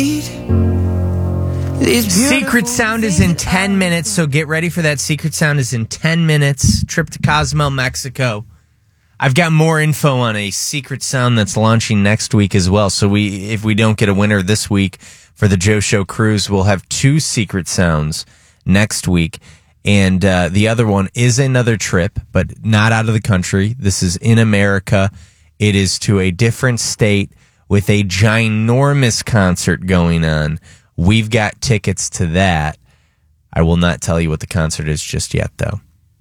Secret Sound is in 10 minutes, so get ready for that. Secret Sound is in 10 minutes. Trip to Cozumel, Mexico. I've got more info on a Secret Sound that's launching next week as well. So if we don't get a winner this week for the Joe Show Cruise, we'll have 2 Secret Sounds next week. And the other one is another trip, but not out of the country. This is in America. It is to a different state with a ginormous concert going on. We've got tickets to that. I will not tell you what the concert is just yet, though.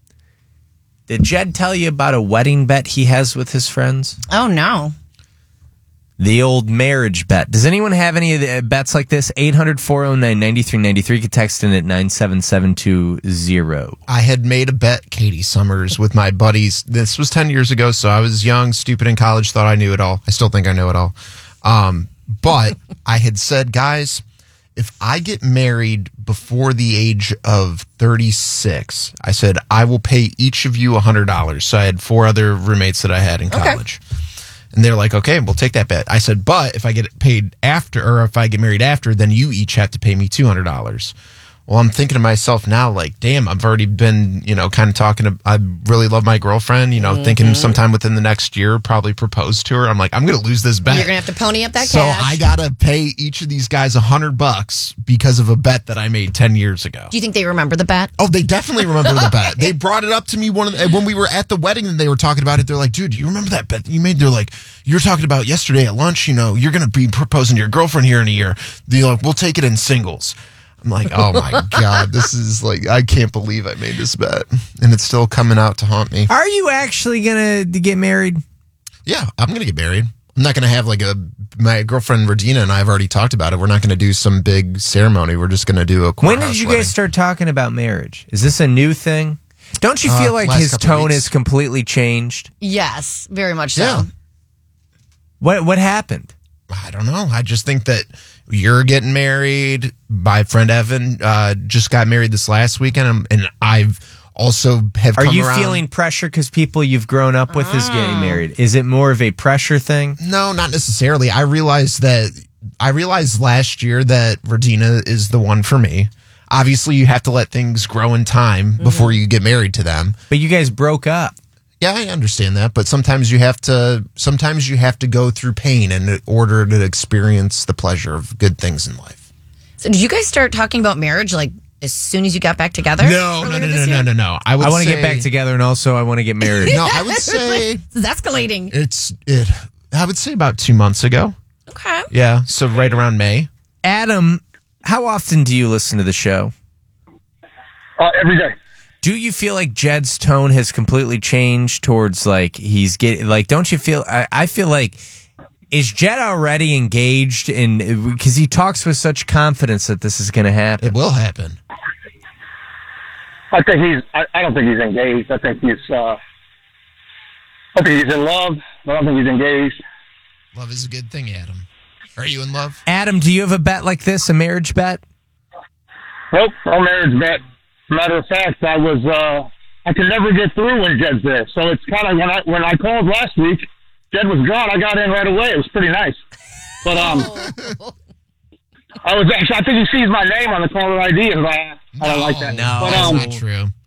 Did Jed tell you about a wedding bet he has with his friends? Oh, no. The old marriage bet. Does anyone have any of the bets like this? 800-409-9393. You can text in at 97720. I had made a bet, Katie Summers, with my buddies. This was 10 years ago, so I was young, stupid in college, thought I knew it all. I still think I know it all. But I had said, guys, if I get married before the age of 36, I said, I will pay each of you $100. So I had 4 other roommates that I had in college. Okay. And they're like, okay, we'll take that bet. I said, but if I get paid after, or if I get married after, then you each have to pay me $200. Well, I'm thinking to myself now, like, damn, I've already been, kind of talking. I really love my girlfriend, thinking sometime within the next year, probably propose to her. I'm like, I'm going to lose this bet. You're going to have to pony up that cash. So I got to pay each of these guys $100 because of a bet that I made 10 years ago. Do you think they remember the bet? Oh, they definitely remember the bet. They brought it up to me when we were at the wedding and they were talking about it. They're like, dude, you remember that bet that you made? They're like, you're talking about yesterday at lunch, you're going to be proposing to your girlfriend here in a year. They're like, we'll take it in singles. I'm like, oh my God, this is like, I can't believe I made this bet. And it's still coming out to haunt me. Are you actually going to get married? Yeah, I'm going to get married. I'm not going to have my girlfriend Regina and I have already talked about it. We're not going to do some big ceremony. We're just going to do a courthouse When did you wedding. guys start talking about marriage? Is this a new thing? Don't you feel like his tone has completely changed? Yes, very much so. Yeah. What happened? I don't know. I just think that you're getting married. My friend Evan just got married this last weekend, and I've also have come around. Are you feeling pressure because people you've grown up with is getting married? Is it more of a pressure thing? No, not necessarily. I realized last year that Regina is the one for me. Obviously, you have to let things grow in time before you get married to them. But you guys broke up. Yeah, I understand that, but sometimes you have to go through pain in order to experience the pleasure of good things in life. So did you guys start talking about marriage like as soon as you got back together? No. I want to get back together, and also I want to get married. No, I would say it's escalating. I would say about 2 months ago. Okay. Yeah, so right around May. Adam, how often do you listen to the show? Every day. Do you feel like Jed's tone has completely changed towards he's getting don't you feel I feel like is Jed already engaged because he talks with such confidence that this is going to happen? It will happen. I don't think he's engaged. I think he's in love, but I don't think he's engaged. Love is a good thing, Adam. Are you in love? Adam, do you have a bet like this, a marriage bet? Nope, no marriage bet. Matter of fact, I could never get through when Jed's there. So it's kind of when I called last week, Jed was gone. I got in right away. It was pretty nice. But I think he sees my name on the caller ID, and I don't like that. No, but, that's not true.